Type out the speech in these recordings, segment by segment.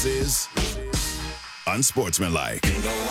is Unsportsmanlike.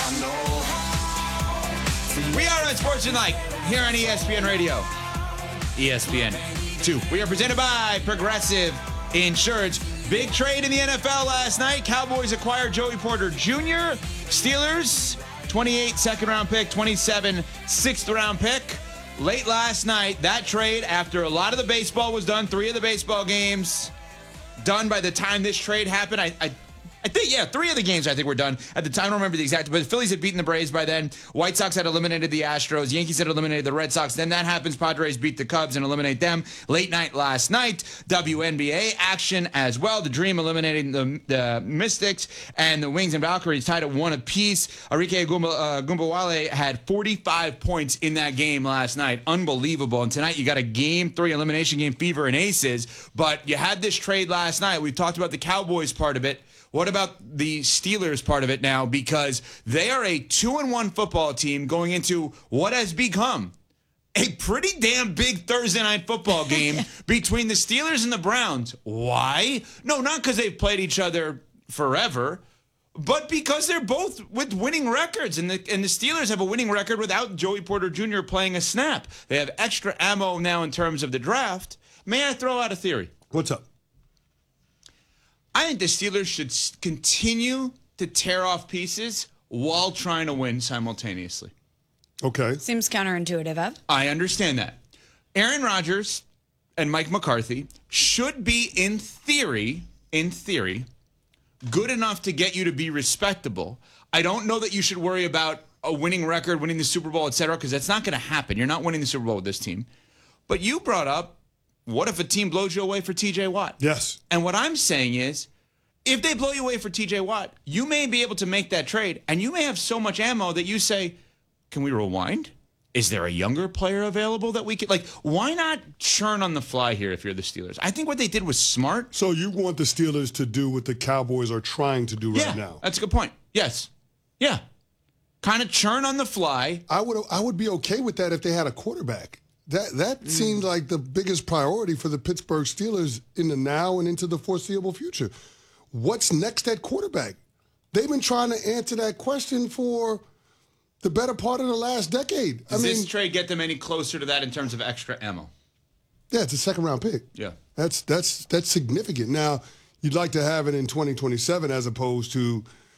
We are Unsportsmanlike here on ESPN Radio. ESPN 2. We are presented by Progressive Insurance. Big trade in the NFL last night. Cowboys acquired Joey Porter Jr. Steelers, 28 second-round pick, 27 sixth-round pick. Late last night, that trade, after a lot of the baseball was done, 3 of the baseball games done by the time this trade happened. I think, 3 of the games I think were done at the time. I don't remember the exact, but the Phillies had beaten the Braves by then. White Sox had eliminated the Astros. Yankees had eliminated the Red Sox. Then that happens. Padres beat the Cubs and eliminate them. Late night last night, WNBA action as well. The Dream eliminating the Mystics, and the Wings and Valkyries tied at 1 apiece. Arike Gumbawale had 45 points in that game last night. Unbelievable. And tonight you got a Game 3 elimination game, Fever and Aces. But you had this trade last night. We've talked about the Cowboys part of it. What about the Steelers part of it now? Because they are a 2-1 football team going into what has become a pretty damn big Thursday night football game between the Steelers and the Browns. Why? No, not because they've played each other forever, but because they're both with winning records. And the Steelers have a winning record without Joey Porter Jr. playing a snap. They have extra ammo now in terms of the draft. May I throw out a theory? What's up? I think the Steelers should continue to tear off pieces while trying to win simultaneously. Okay. Seems counterintuitive, Ev. I understand that. Aaron Rodgers and Mike McCarthy should be, in theory, good enough to get you to be respectable. I don't know that you should worry about a winning record, winning the Super Bowl, et cetera, because that's not going to happen. You're not winning the Super Bowl with this team. But you brought up, what if a team blows you away for TJ Watt? Yes. And what I'm saying is, if they blow you away for TJ Watt, you may be able to make that trade, and you may have so much ammo that you say, can we rewind? Is there a younger player available that we could, why not churn on the fly here if you're the Steelers? I think what they did was smart. So you want the Steelers to do what the Cowboys are trying to do right now? That's a good point. Yes. Yeah. Kind of churn on the fly. I would be okay with that if they had a quarterback. That seems like the biggest priority for the Pittsburgh Steelers in the now and into the foreseeable future. What's next at quarterback? They've been trying to answer that question for the better part of the last decade. Does this trade get them any closer to that in terms of extra ammo? Yeah, it's a second-round pick. Yeah. That's significant. Now, you'd like to have it in 2027 as opposed to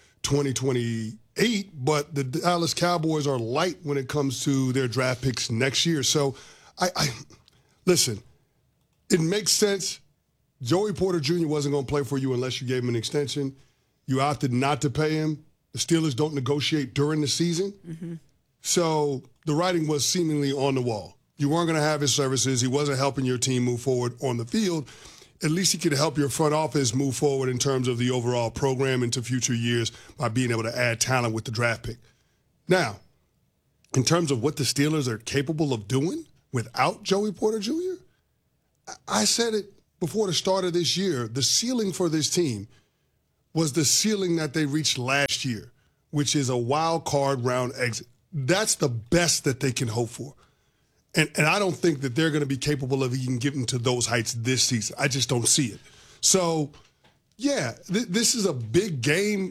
2028, but the Dallas Cowboys are light when it comes to their draft picks next year. So, I listen, it makes sense. Joey Porter Jr. wasn't going to play for you unless you gave him an extension. You opted not to pay him. The Steelers don't negotiate during the season. Mm-hmm. So the writing was seemingly on the wall. You weren't going to have his services. He wasn't helping your team move forward on the field. At least he could help your front office move forward in terms of the overall program into future years by being able to add talent with the draft pick. Now, in terms of what the Steelers are capable of doing without Joey Porter Jr., I said it before the start of this year, the ceiling for this team was the ceiling that they reached last year, which is a wild card round exit. That's the best that they can hope for. And I don't think that they're going to be capable of even getting to those heights this season. I just don't see it. So, yeah, this is a big game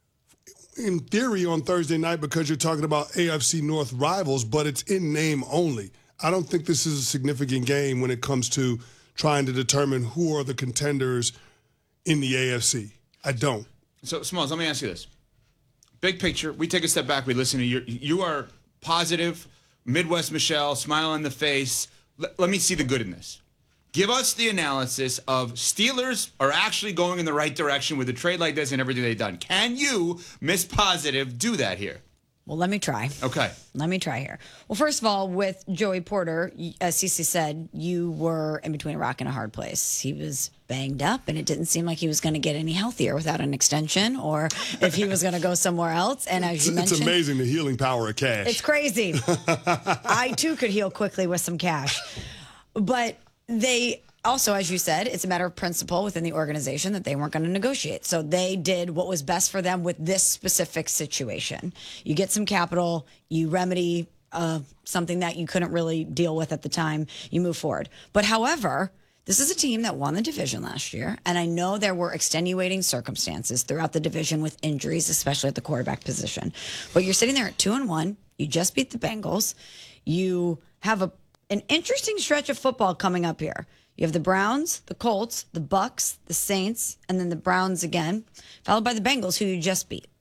in theory on Thursday night because you're talking about AFC North rivals, but it's in name only. I don't think this is a significant game when it comes to trying to determine who are the contenders in the AFC. I don't. So, Smalls, let me ask you this. Big picture, we take a step back, we listen to you are positive, Midwest Michelle, smile on the face. Let me see the good in this. Give us the analysis of Steelers are actually going in the right direction with a trade like this and everything they've done. Can you, Miss Positive, do that here? Well, let me try. Okay. Let me try here. Well, first of all, with Joey Porter, as Cece said, you were in between a rock and a hard place. He was banged up, and it didn't seem like he was going to get any healthier without an extension or if he was going to go somewhere else. And as you mentioned, it's amazing the healing power of cash. It's crazy. I, too, could heal quickly with some cash. But they also, as you said, it's a matter of principle within the organization that they weren't going to negotiate. So they did what was best for them with this specific situation. You get some capital, you remedy something that you couldn't really deal with at the time, you move forward. But however, This is a team that won the division last year, and I know there were extenuating circumstances throughout the division with injuries, especially at the quarterback position. But you're sitting there at 2-1. You just beat the Bengals. You have an interesting stretch of football coming up here. You have the Browns, the Colts, the Bucks, the Saints, and then the Browns again, followed by the Bengals, who you just beat.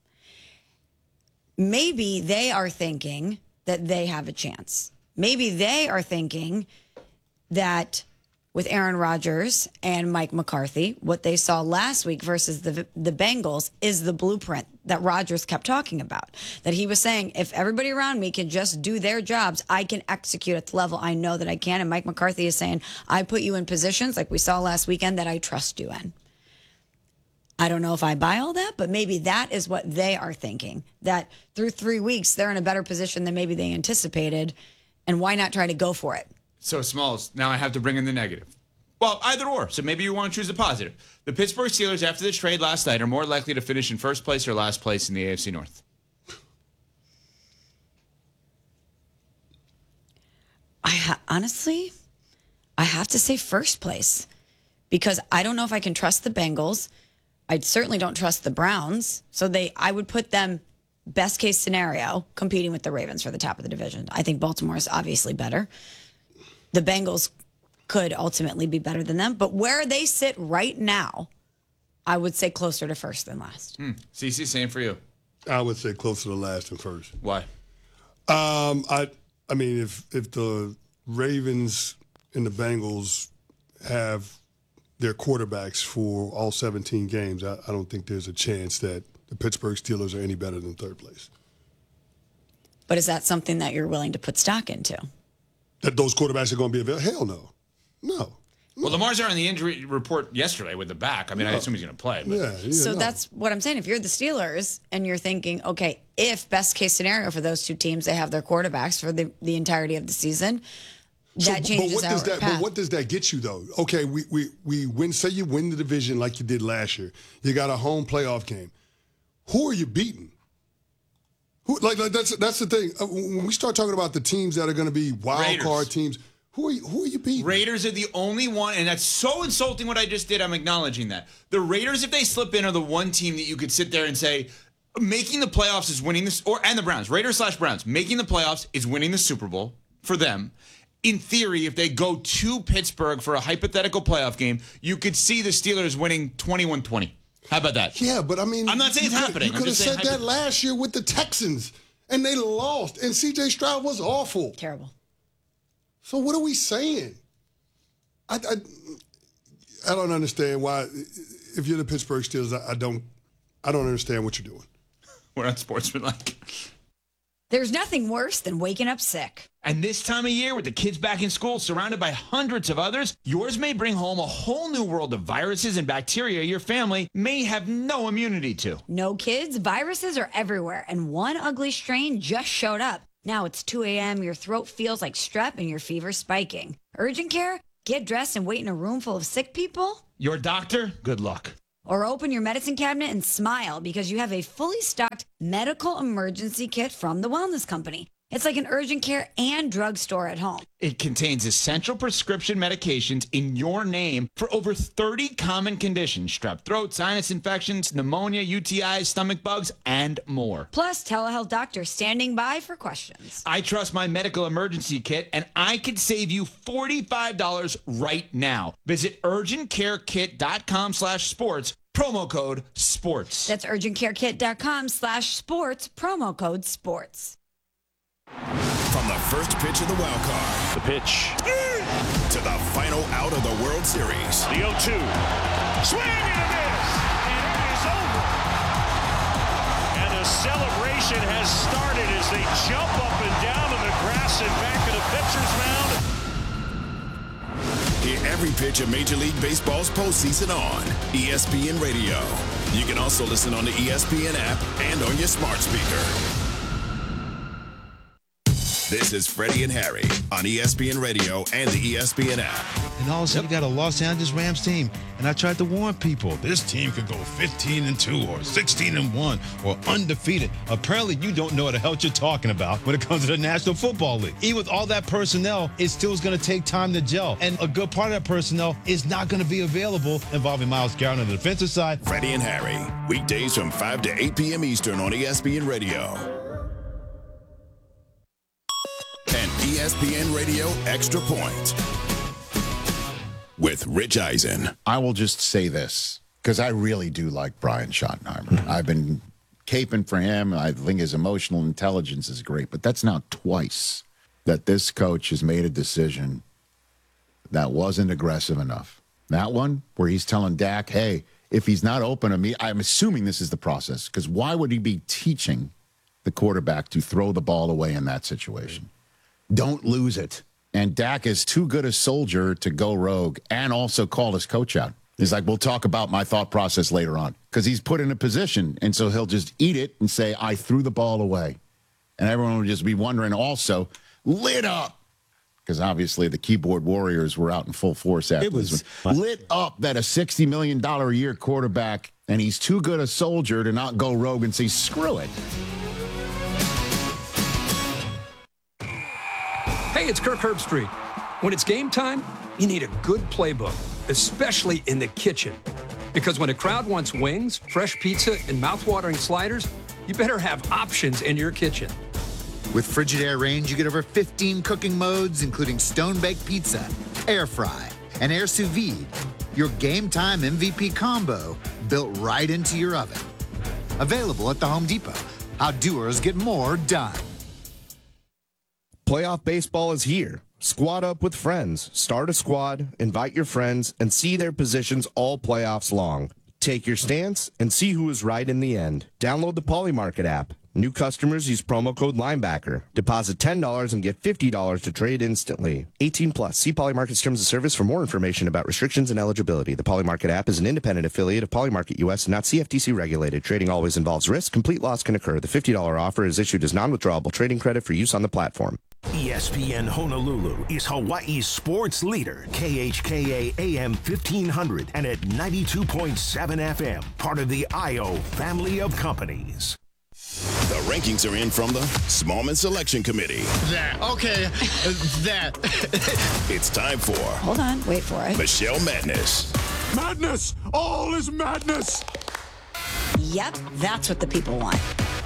Maybe they are thinking that they have a chance. Maybe they are thinking that with Aaron Rodgers and Mike McCarthy, what they saw last week versus the Bengals is the blueprint that Rodgers kept talking about. That he was saying, if everybody around me can just do their jobs, I can execute at the level I know that I can. And Mike McCarthy is saying, I put you in positions like we saw last weekend that I trust you in. I don't know if I buy all that, but maybe that is what they are thinking. That through 3 weeks, they're in a better position than maybe they anticipated. And why not try to go for it? So, Smalls, now I have to bring in the negative. Well, either or. So maybe you want to choose the positive. The Pittsburgh Steelers, after this trade last night, are more likely to finish in first place or last place in the AFC North. Honestly, I have to say first place because I don't know if I can trust the Bengals. I certainly don't trust the Browns. So I would put them best case scenario competing with the Ravens for the top of the division. I think Baltimore is obviously better. The Bengals could ultimately be better than them. But where they sit right now, I would say closer to first than last. CC, same for you. I would say closer to last than first. Why? I mean, if the Ravens and the Bengals have their quarterbacks for all 17 games, I don't think there's a chance that the Pittsburgh Steelers are any better than third place. But is that something that you're willing to put stock into? That those quarterbacks are going to be available? Hell no. No. Well, Lamar's on the injury report yesterday with the back. I mean, I assume he's going to play. But. Yeah, so that's what I'm saying. If you're the Steelers and you're thinking, okay, if best case scenario for those two teams, they have their quarterbacks for the entirety of the season, that changes our path. But what does that get you, though? Okay, we win. Say you win the division like you did last year. You got a home playoff game. Who are you beating? Like that's the thing. When we start talking about the teams that are going to be wild card teams, who are you beating? Raiders are the only one, and that's so insulting what I just did. I'm acknowledging that. The Raiders, if they slip in, are the one team that you could sit there and say, making the playoffs is winning this, and the Browns, Raiders/Browns, making the playoffs is winning the Super Bowl for them. In theory, if they go to Pittsburgh for a hypothetical playoff game, you could see the Steelers winning 21-20. How about that? Yeah, but I mean, I'm not saying it's happening. You could have said that last year with the Texans, and they lost, and C.J. Stroud was awful. Terrible. So what are we saying? I don't understand why. If you're the Pittsburgh Steelers, I don't understand what you're doing. We're not sportsmanlike. There's nothing worse than waking up sick. And this time of year, with the kids back in school, surrounded by hundreds of others, yours may bring home a whole new world of viruses and bacteria your family may have no immunity to. No kids, viruses are everywhere, and one ugly strain just showed up. Now it's 2 a.m., your throat feels like strep, and your fever's spiking. Urgent care? Get dressed and wait in a room full of sick people? Your doctor? Good luck. Or open your medicine cabinet and smile because you have a fully stocked medical emergency kit from the Wellness Company. It's like an urgent care and drugstore at home. It contains essential prescription medications in your name for over 30 common conditions: strep throat, sinus infections, pneumonia, UTIs, stomach bugs, and more. Plus, telehealth doctors standing by for questions. I trust my medical emergency kit, and I could save you $45 right now. Visit urgentcarekit.com/sports, promo code SPORTS. That's urgentcarekit.com/sports, promo code SPORTS. From the first pitch of the wild card. The pitch. To the final out of the World Series. The 0-2. Swing and a miss. And it is over. And the celebration has started as they jump up and down on the grass and back to the pitcher's mound. Hear every pitch of Major League Baseball's postseason on ESPN Radio. You can also listen on the ESPN app and on your smart speaker. This is Freddie and Harry on ESPN Radio and the ESPN app. And all of a sudden, you got a Los Angeles Rams team. And I tried to warn people, this team could go 15-2 or 16-1 or undefeated. Apparently, you don't know what the hell you're talking about when it comes to the National Football League. Even with all that personnel, it still is going to take time to gel. And a good part of that personnel is not going to be available involving Myles Garrett on the defensive side. Freddie and Harry, weekdays from 5 to 8 p.m. Eastern on ESPN Radio. And ESPN Radio Extra Point with Rich Eisen. I will just say this, because I really do like Brian Schottenheimer. I've been caping for him. I think his emotional intelligence is great, but that's now twice that this coach has made a decision that wasn't aggressive enough. That one where he's telling Dak, hey, if he's not open to me, I'm assuming this is the process, because why would he be teaching the quarterback to throw the ball away in that situation? Don't lose it. And Dak is too good a soldier to go rogue and also call his coach out. He's like, we'll talk about my thought process later on, because he's put in a position. And so he'll just eat it and say, I threw the ball away. And everyone would just be wondering also, lit up, because obviously the keyboard warriors were out in full force after this one. Lit up that a $60 million a year quarterback, and he's too good a soldier to not go rogue and say, screw it. Hey, it's Kirk Herbstreit. When it's game time, you need a good playbook, especially in the kitchen. Because when a crowd wants wings, fresh pizza, and mouthwatering sliders, you better have options in your kitchen. With Frigidaire Range, you get over 15 cooking modes, including stone-baked pizza, air fry, and air sous vide. Your game time MVP combo built right into your oven. Available at the Home Depot. How doers get more done. Playoff baseball is here. Squad up with friends. Start a squad, invite your friends, and see their positions all playoffs long. Take your stance and see who is right in the end. Download the Polymarket app. New customers use promo code Linebacker. Deposit $10 and get $50 to trade instantly. 18 plus. See Polymarket's terms of service for more information about restrictions and eligibility. The Polymarket app is an independent affiliate of Polymarket US and not CFTC regulated. Trading always involves risk. Complete loss can occur. The $50 offer is issued as non-withdrawable trading credit for use on the platform. ESPN Honolulu is Hawaii's sports leader. KHKA AM 1500 and at 92.7 FM. Part of the IO family of companies. The rankings are in from the Smallman Selection Committee. It's time for... Hold on, wait for it. Michelle Madness. Madness! All is madness! Yep, that's what the people want.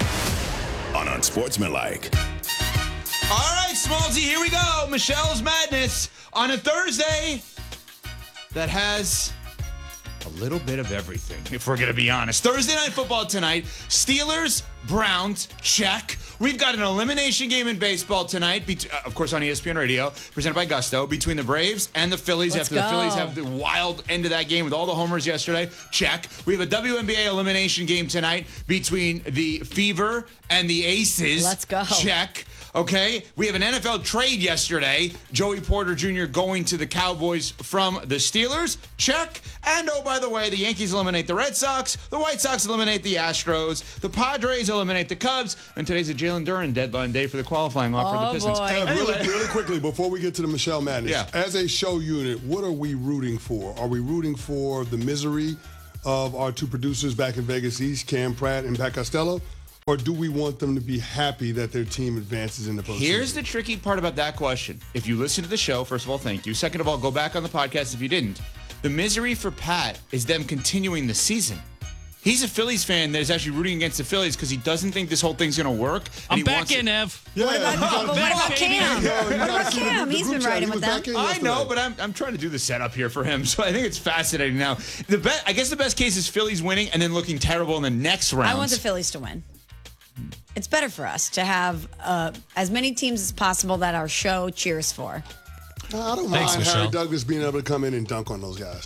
On Unsportsmanlike. All right, Smallsy, here we go. Michelle's Madness on a Thursday that has a little bit of everything, if we're going to be honest. Thursday Night Football tonight. Steelers, Browns, check. We've got an elimination game in baseball tonight, of course on ESPN Radio, presented by Gusto, between the Braves and the Phillies. Let's after go. The Phillies have the wild end of that game with all the homers yesterday. Check. We have a WNBA elimination game tonight between the Fever and the Aces. Let's go. Check. Okay, we have an NFL trade yesterday. Joey Porter Jr. going to the Cowboys from the Steelers. Check. And oh, by the way, the Yankees eliminate the Red Sox. The White Sox eliminate the Astros. The Padres eliminate the Cubs. And today's a Jalen Duren deadline day for the qualifying offer of the Pistons. Boy. Really quickly, before we get to the Michelle Madness, Yeah. as a show unit, what are we rooting for? Are we rooting for the misery of our two producers back in Vegas East, Cam Pratt and Pat Costello? Or do we want them to be happy that their team advances in the postseason? Here's the tricky part about that question. If you listen to the show, first of all, thank you. Second of all, go back on the podcast if you didn't. The misery for Pat is them continuing the season. He's a Phillies fan that is actually rooting against the Phillies because he doesn't think this whole thing's going to work. I'm back in, Ev. Yeah, What about Cam? What about Cam? He's been riding with them. I know, but I'm trying to do the setup here for him, so I think it's fascinating now. I guess the best case is Phillies winning and then looking terrible in the next round. I want the Phillies to win. It's better for us to have as many teams as possible that our show cheers for. I don't Thanks, mind Michelle. Harry Douglas being able to come in and dunk on those guys.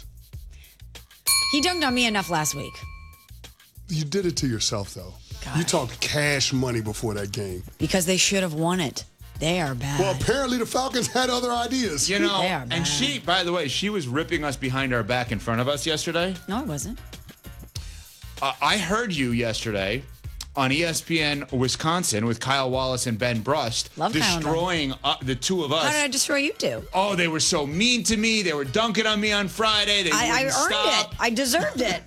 He dunked on me enough last week. You did it to yourself, though. God. You talked cash money before that game. Because they should have won it. They are bad. Well, apparently the Falcons had other ideas. You know, They are bad. and she, by the way, she was ripping us behind our back in front of us yesterday. No, it wasn't. I heard you yesterday on ESPN Wisconsin with Kyle Wallace and Ben Brust, Love destroying the two of us. How did I destroy you two? Oh, they were so mean to me. They were dunking on me on Friday. I earned it. I deserved it.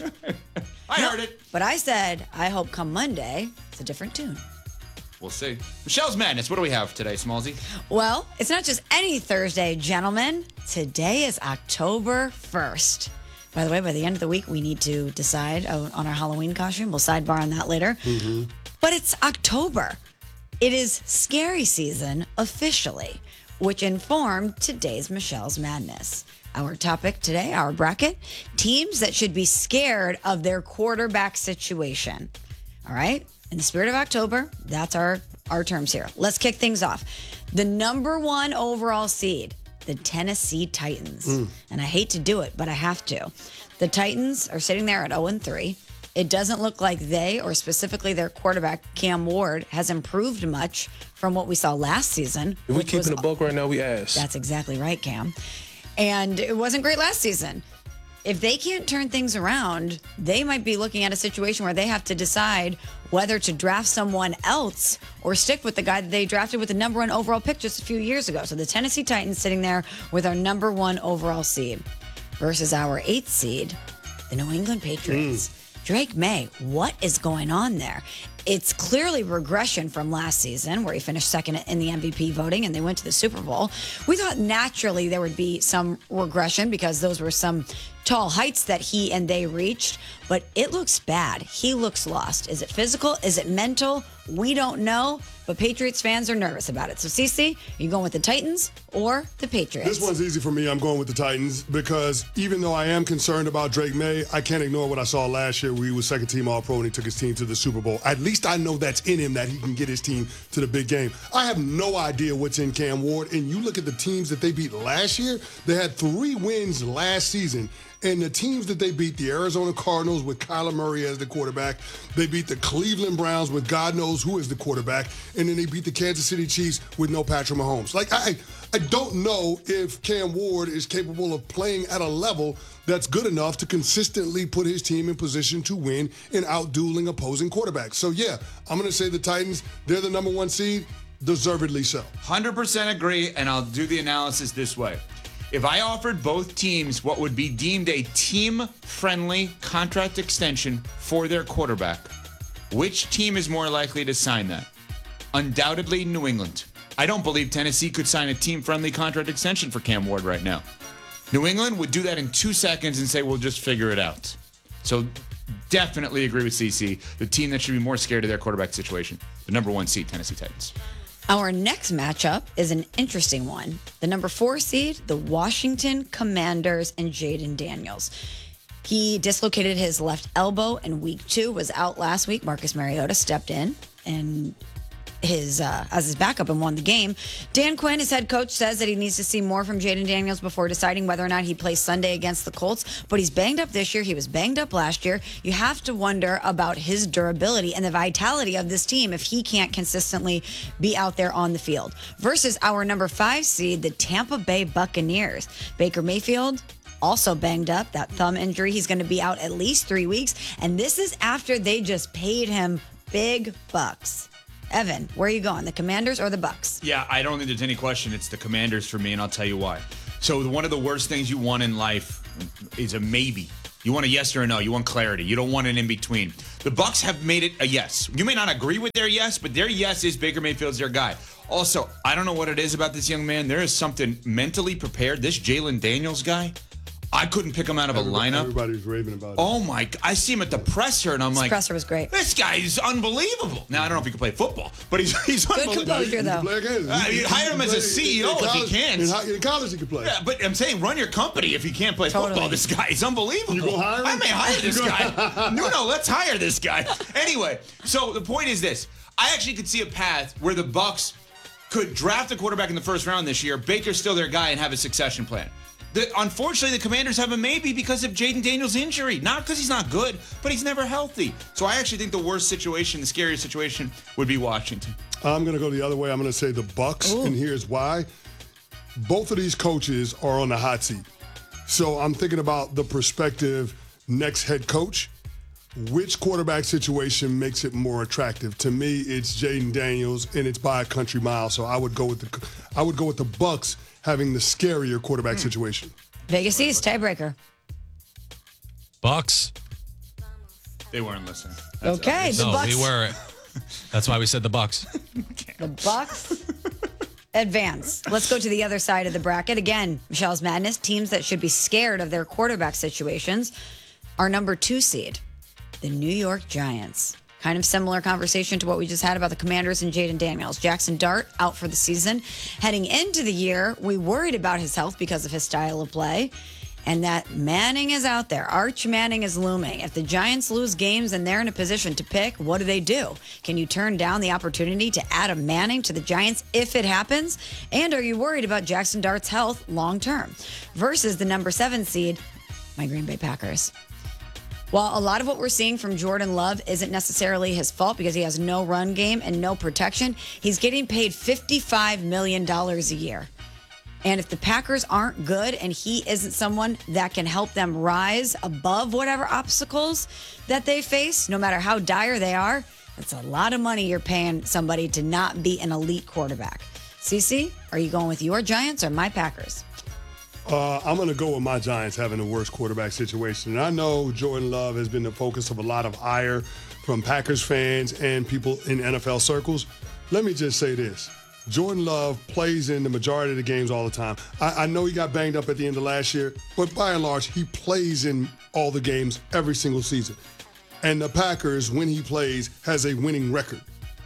I heard it. But I said, I hope come Monday, it's a different tune. We'll see. Michelle's Madness. What do we have today, Smallsy? Well, it's not just any Thursday, gentlemen. Today is October 1st. By the way, by the end of the week, we need to decide on our Halloween costume. We'll sidebar on that later. Mm-hmm. But it's October. It is scary season officially, which informed today's Michelle's Madness. Our topic today, our bracket, teams that should be scared of their quarterback situation. All right? In the spirit of October, that's our terms here. Let's kick things off. The number 1 overall seed, the Tennessee Titans. And I hate to do it, but I have to. The Titans are sitting there at 0-3. It doesn't look like they, or specifically their quarterback, Cam Ward, has improved much from what we saw last season. If we keeping the book right now, we ass. That's exactly right, Cam. And it wasn't great last season. If they can't turn things around, they might be looking at a situation where they have to decide whether to draft someone else or stick with the guy that they drafted with the number 1 overall pick just a few years ago. So the Tennessee Titans sitting there with our number 1 overall seed versus our 8th seed, the New England Patriots. Drake May, what is going on there? It's clearly regression from last season where he finished second in the MVP voting and they went to the Super Bowl. We thought naturally there would be some regression because those were some tall heights that he and they reached, but it looks bad. He looks lost. Is it physical? Is it mental? We don't know, but Patriots fans are nervous about it. So, Cece, are you going with the Titans or the Patriots? This one's easy for me. I'm going with the Titans because even though I am concerned about Drake May, I can't ignore what I saw last year where he was second-team All-Pro and he took his team to the Super Bowl. At least I know that's in him, that he can get his team to the big game. I have no idea what's in Cam Ward, and you look at the teams that they beat last year, they had 3 wins last season. And the teams that they beat, the Arizona Cardinals with Kyler Murray as the quarterback, they beat the Cleveland Browns with God knows who is the quarterback, and then they beat the Kansas City Chiefs with no Patrick Mahomes. Like, I don't know if Cam Ward is capable of playing at a level that's good enough to consistently put his team in position to win in out-dueling opposing quarterbacks. So, yeah, I'm going to say the Titans, they're the number 1 seed, deservedly so. 100% agree, and I'll do the analysis this way. If I offered both teams what would be deemed a team-friendly contract extension for their quarterback, which team is more likely to sign that? Undoubtedly, New England. I don't believe Tennessee could sign a team-friendly contract extension for Cam Ward right now. New England would do that in 2 seconds and say, we'll just figure it out. So definitely agree with CC. The team that should be more scared of their quarterback situation, the number 1 seed, Tennessee Titans. Our next matchup is an interesting one. The number 4 seed, the Washington Commanders and Jaden Daniels. He dislocated his left elbow in week 2, was out last week. Marcus Mariota stepped in and as his backup and won the game. Dan Quinn, his head coach, says that he needs to see more from Jaden Daniels before deciding whether or not he plays Sunday against the Colts. But he's banged up this year. He was banged up last year. You have to wonder about his durability and the vitality of this team if he can't consistently be out there on the field. Versus our number 5 seed, the Tampa Bay Buccaneers. Baker Mayfield, also banged up, that thumb injury. He's going to be out at least 3 weeks. And this is after they just paid him big bucks. Evan, where are you going? The Commanders or the Bucs? Yeah, I don't think there's any question. It's the Commanders for me, and I'll tell you why. So one of the worst things you want in life is a maybe. You want a yes or a no. You want clarity. You don't want an in-between. The Bucs have made it a yes. You may not agree with their yes, but their yes is Baker Mayfield's their guy. Also, I don't know what it is about this young man. There is something mentally prepared. This Jalen Daniels guy, I couldn't pick him out of a lineup. Everybody's raving about it. Oh, my God. I see him at the presser, and I'm like... The presser was great. This guy is unbelievable. Now, I don't know if he can play football, but he's good unbelievable. composure, though. You hire him as a CEO if he can. In college, he can play. Yeah, but I'm saying run your company if he can't play football. This guy is unbelievable. You gonna hire him? I may hire this guy. No, let's hire this guy. Anyway, so the point is this. I actually could see a path where the Bucs could draft a quarterback in the first round this year, Baker's still their guy, and have a succession plan. Unfortunately, the Commanders have a maybe because of Jaden Daniels' injury. Not because he's not good, but he's never healthy. So I actually think the worst situation, the scariest situation, would be Washington. I'm going to go the other way. I'm going to say the Bucs, and here's why. Both of these coaches are on the hot seat. So I'm thinking about the prospective next head coach. which quarterback situation makes it more attractive? To me, it's Jaden Daniels, and it's by a country mile. So I would go with the Bucs having the scarier quarterback situation. Vegas East tiebreaker. Bucks. They weren't listening. Okay, the No, Bucs. we were. That's why we said the Bucks. The Bucs advance. Let's go to the other side of the bracket. Again, Michelle's Madness. Teams that should be scared of their quarterback situations. Our number 2 seed, the New York Giants. Kind of similar conversation to what we just had about the Commanders and Jaden Daniels. Jackson Dart out for the season. Heading into the year, we worried about his health because of his style of play. And that Manning is out there. Arch Manning is looming. If the Giants lose games and they're in a position to pick, what do? Can you turn down the opportunity to add a Manning to the Giants if it happens? And are you worried about Jackson Dart's health long term? Versus the number 7 seed, my Green Bay Packers. While a lot of what we're seeing from Jordan Love isn't necessarily his fault because he has no run game and no protection, he's getting paid $55 million a year. And if the Packers aren't good and he isn't someone that can help them rise above whatever obstacles that they face, no matter how dire they are, that's a lot of money you're paying somebody to not be an elite quarterback. CeCe, are you going with your Giants or my Packers? I'm going to go with my Giants having the worst quarterback situation. And I know Jordan Love has been the focus of a lot of ire from Packers fans and people in NFL circles. Let me just say this. Jordan Love plays in the majority of the games all the time. I know he got banged up at the end of last year, but by and large, he plays in all the games every single season. And the Packers, when he plays, has a winning record.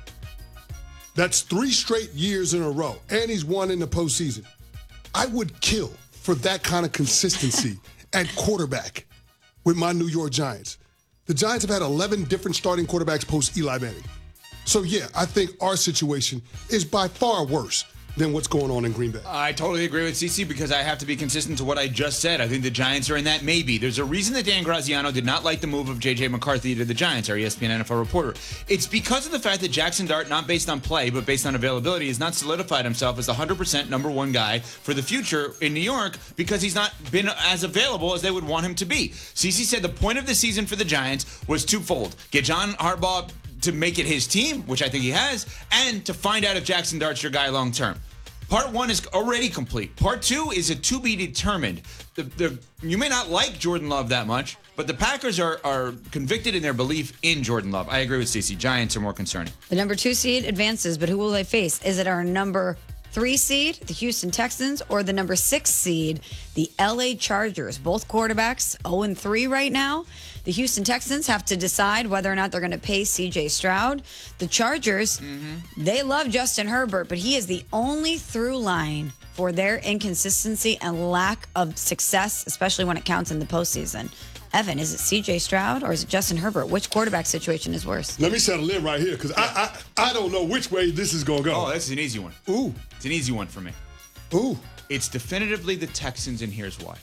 That's 3 straight years in a row, and he's won in the postseason. I would kill for that kind of consistency at quarterback with my New York Giants. The Giants have had 11 different starting quarterbacks post Eli Manning. So, yeah, I think our situation is by far worse than what's going on in Green Bay. I totally agree with CeCe because I have to be consistent to what I just said. I think the Giants are in that maybe. There's a reason that Dan Graziano did not like the move of J.J. McCarthy to the Giants, our ESPN NFL reporter. It's because of the fact that Jackson Dart, not based on play, but based on availability, has not solidified himself as the 100% number 1 guy for the future in New York because he's not been as available as they would want him to be. CeCe said the point of the season for the Giants was twofold. Get John Harbaugh to make it his team, which I think he has, and to find out if Jackson Dart's your guy long term. Part 1 is already complete. Part 2 is a to be determined. You may not like Jordan Love that much, but the Packers are convicted in their belief in Jordan Love. I agree with CeCe. Giants are more concerning. The number 2 seed advances, but who will they face? Is it our number 3 seed, the Houston Texans, or the number 6 seed, the LA Chargers? Both quarterbacks 0-3 right now. The Houston Texans have to decide whether or not they're going to pay C.J. Stroud. The Chargers, they love Justin Herbert, but he is the only through line for their inconsistency and lack of success, especially when it counts in the postseason. Evan, is it C.J. Stroud or is it Justin Herbert? Which quarterback situation is worse? Let me settle in right here because I don't know which way this is going to go. Oh, this is an easy one. Ooh. It's an easy one for me. Ooh. It's definitively the Texans, and here's why.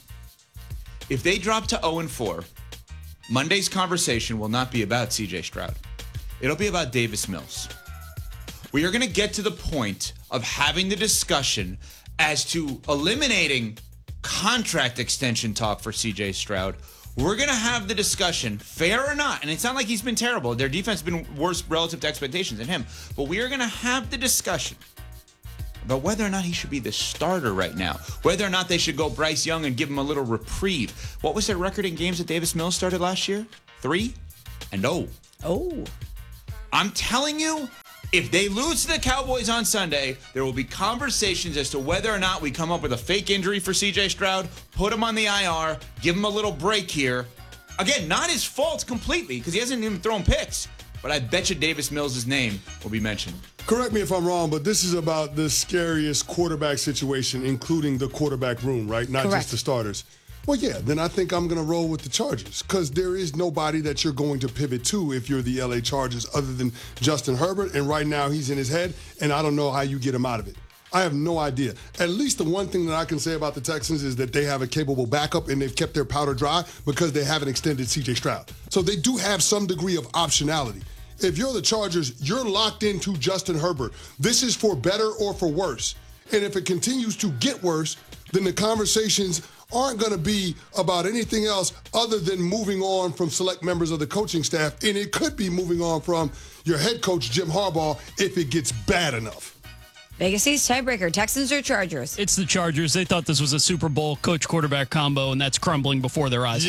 If they drop to 0-4, Monday's conversation will not be about C.J. Stroud. It'll be about Davis Mills. We are going to get to the point of having the discussion as to eliminating contract extension talk for C.J. Stroud. We're going to have the discussion, fair or not, and it's not like he's been terrible. Their defense has been worse relative to expectations than him. But we are going to have the discussion about whether or not he should be the starter right now, whether or not they should go Bryce Young and give him a little reprieve. What was their record in games that Davis Mills started last year? 3-0. Oh. I'm telling you, if they lose to the Cowboys on Sunday, there will be conversations as to whether or not we come up with a fake injury for C.J. Stroud, put him on the IR, give him a little break here. Again, not his fault completely because he hasn't even thrown picks. But I bet you Davis Mills' name will be mentioned. Correct me if I'm wrong, but this is about the scariest quarterback situation, including the quarterback room, right? Not Correct. just the starters. Well, yeah, then I think I'm going to roll with the Chargers because there is nobody that you're going to pivot to if you're the LA Chargers other than Justin Herbert, and right now he's in his head, and I don't know how you get him out of it. I have no idea. At least the one thing that I can say about the Texans is that they have a capable backup and they've kept their powder dry because they haven't extended C.J. Stroud. So they do have some degree of optionality. If you're the Chargers, you're locked into Justin Herbert. This is for better or for worse. And if it continues to get worse, then the conversations aren't going to be about anything else other than moving on from select members of the coaching staff, and it could be moving on from your head coach, Jim Harbaugh, if it gets bad enough. Vegas East tiebreaker, Texans or Chargers? It's the Chargers. They thought this was a Super Bowl coach-quarterback combo, and that's crumbling before their eyes.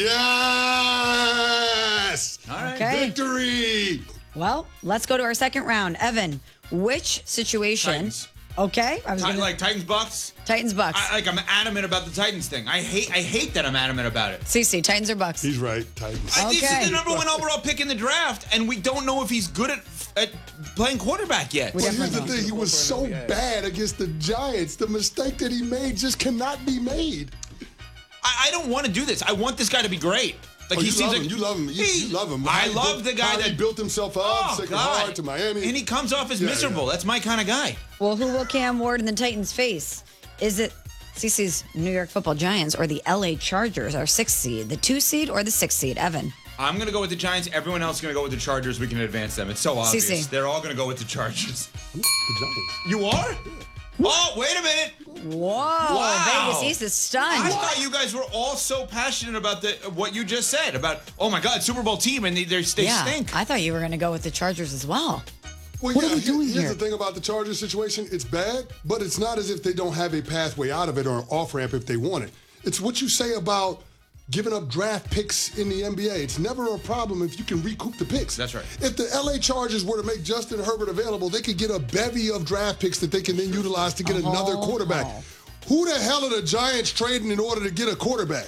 Yes! All right. Okay. Victory! Well, let's go to our second round. Evan, which situation? Titans. Okay. Like Titans Bucks. Titans Bucks. I'm adamant about the Titans thing. I hate that I'm adamant about it. CC, Titans or Bucks? He's right, Titans. This is the number one overall pick in the draft, and we don't know if he's good at playing quarterback yet. Well, here's the thing. He was so bad against the Giants. The mistake that he made just cannot be made. I don't want to do this. I want this guy to be great. Like you seems love like him. You love him. You love him. I love the guy how he that built himself up, Sacred Heart to Miami, and he comes off as miserable. That's my kind of guy. Well, who will Cam Ward and the Titans face? Is it CC's New York Football Giants or the LA Chargers, our 6th seed, the 2 seed or the 6th seed? Evan. I'm going to go with the Giants. Everyone else is going to go with the Chargers. We can advance them. It's so obvious. CC. They're all going to go with the Chargers. the Giants. You are? Oh, wait a minute. Whoa. Wow. Vegas East is stunned. I thought you guys were all so passionate about what you just said about, oh my God, Super Bowl team, and they stink. I thought you were going to go with the Chargers as well. Well, What are we doing here's here? the thing about the Chargers situation. It's bad, but it's not as if they don't have a pathway out of it or an off-ramp if they want it. It's what you say about giving up draft picks in the NBA. It's never a problem if you can recoup the picks. That's right. If the LA Chargers were to make Justin Herbert available, they could get a bevy of draft picks that they can then utilize to get another quarterback. Who the hell are the Giants trading in order to get a quarterback?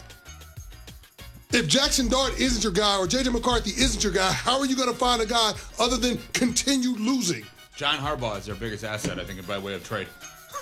If Jackson Dart isn't your guy or J.J. McCarthy isn't your guy, how are you going to find a guy other than continue losing? John Harbaugh is their biggest asset, I think, by way of trade.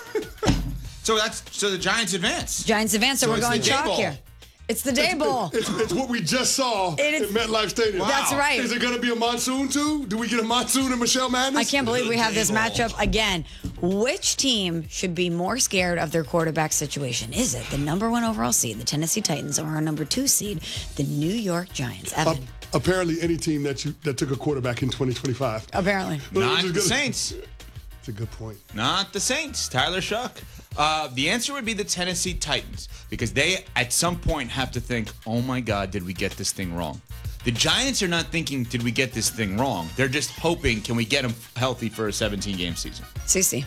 So the Giants advance. Giants advance, so we're it's going the day chalk ball. here. It's the day bowl. It's what we just saw in MetLife Stadium. Wow. That's right. Is it going to be a monsoon too? Do we get a monsoon and Michelle Madness? I can't believe we have this matchup again. Which team should be more scared of their quarterback situation? Is it the number 1 overall seed, the Tennessee Titans, or our number 2 seed, the New York Giants? Evan. Apparently, any team that took a quarterback in 2025. Apparently. Not the Saints. That's a good point. Not the Saints. Tyler Shuck. The answer would be the Tennessee Titans because they, at some point, have to think, oh, my God, did we get this thing wrong? The Giants are not thinking, did we get this thing wrong? They're just hoping, can we get them healthy for a 17-game season? CC.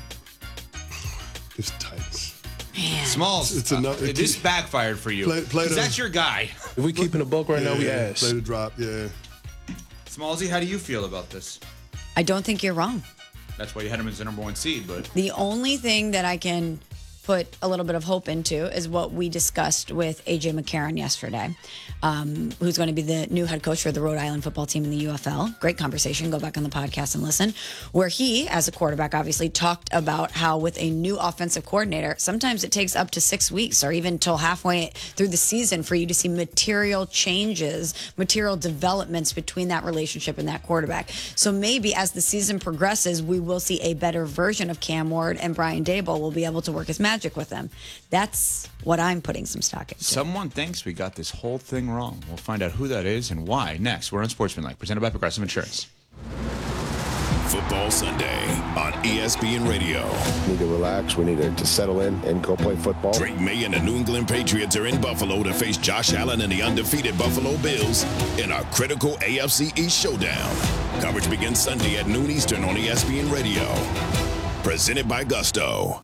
It's Titans. Man. Smalls, this backfired for you. Because that's your guy. If we keeping a buck right now, we ass. Play the drop, yeah. Smallsy, how do you feel about this? I don't think you're wrong. That's why you had him as the number 1 seed, but The only thing that I can put a little bit of hope into is what we discussed with A.J. McCarron yesterday, who's going to be the new head coach for the Rhode Island football team in the UFL. Great conversation. Go back on the podcast and listen. Where he, as a quarterback, obviously talked about how with a new offensive coordinator, sometimes it takes up to 6 weeks or even till halfway through the season for you to see material changes, material developments between that relationship and that quarterback. So maybe as the season progresses, we will see a better version of Cam Ward, and Brian Daboll will be able to work his magic with them. That's what I'm putting some stock into. Someone thinks we got this whole thing wrong. We'll find out who that is and why next. We're on Sportsmanlike, presented by Progressive Insurance. Football Sunday on ESPN Radio. We need to relax. We need to settle in and go play football. Drake May and the New England Patriots are in Buffalo to face Josh Allen and the undefeated Buffalo Bills in a critical AFC East showdown. Coverage begins Sunday at noon Eastern on ESPN Radio. Presented by Gusto.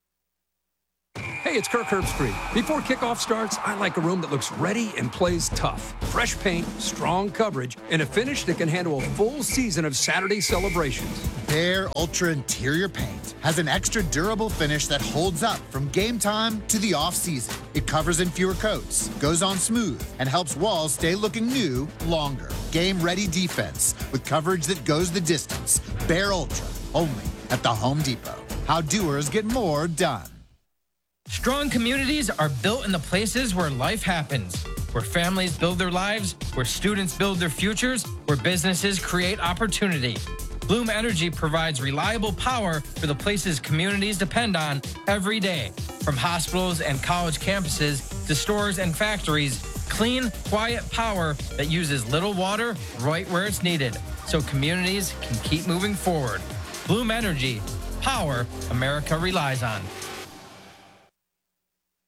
Hey, it's Kirk Herbstreit. Before kickoff starts, I like a room that looks ready and plays tough. Fresh paint, strong coverage, and a finish that can handle a full season of Saturday celebrations. Bear Ultra Interior Paint has an extra durable finish that holds up from game time to the off-season. It covers in fewer coats, goes on smooth, and helps walls stay looking new longer. Game-ready defense with coverage that goes the distance. Bear Ultra, only at the Home Depot. How doers get more done. Strong communities are built in the places where life happens, where families build their lives, where students build their futures, where businesses create opportunity. Bloom Energy provides reliable power for the places communities depend on every day. From hospitals and college campuses to stores and factories, clean, quiet power that uses little water right where it's needed, so communities can keep moving forward. Bloom Energy, power America relies on.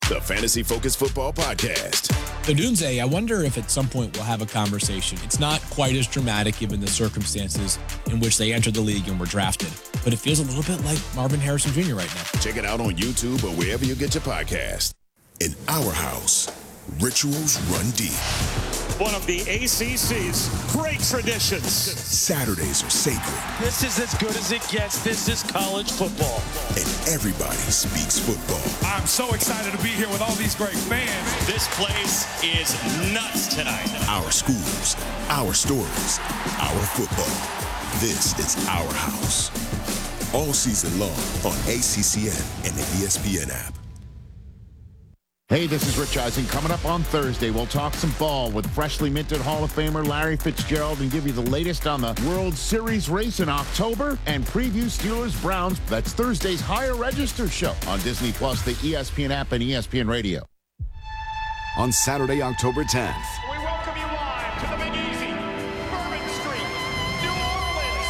the Fantasy Focus Football Podcast. Odunze, I wonder if at some point we'll have a conversation. It's not quite as dramatic given the circumstances in which they entered the league and were drafted, but it feels a little bit like Marvin Harrison Jr. right now. Check it out on YouTube or wherever you get your podcast. In our house, rituals run deep. One of the ACC's great traditions. Saturdays are sacred. This is as good as it gets. This is college football. And everybody speaks football. I'm so excited to be here with all these great fans. This place is nuts tonight. Our schools, our stories, our football. This is our house. All season long on ACCN and the ESPN app. Hey, this is Rich Eisen. Coming up on Thursday, we'll talk some ball with freshly minted Hall of Famer Larry Fitzgerald and give you the latest on the World Series race in October and preview Steelers-Browns. That's Thursday's Higher Register show on Disney+, the ESPN app, and ESPN Radio. On Saturday, October 10th. We welcome you live to the Big Easy, Bourbon Street, New Orleans.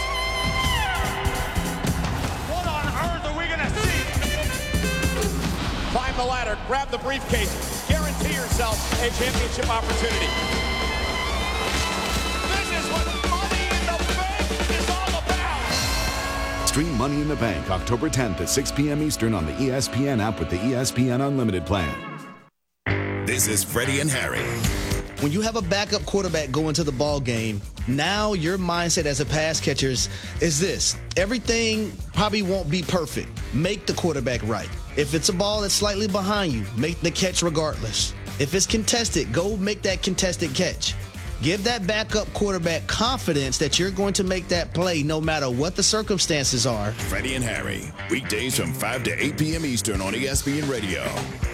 What on earth are we going to see? Climb the ladder, grab the briefcase, guarantee yourself a championship opportunity. This is what Money in the Bank is all about. Stream Money in the Bank October 10th at 6 p.m. Eastern on the ESPN app with the ESPN Unlimited plan. This is Freddie and Harry. When you have a backup quarterback go into the ball game, now your mindset as a pass catcher is this. Everything probably won't be perfect. Make the quarterback right. If it's a ball that's slightly behind you, make the catch regardless. If it's contested, go make that contested catch. Give that backup quarterback confidence that you're going to make that play no matter what the circumstances are. Freddie and Harry, weekdays from 5 to 8 p.m. Eastern on ESPN Radio.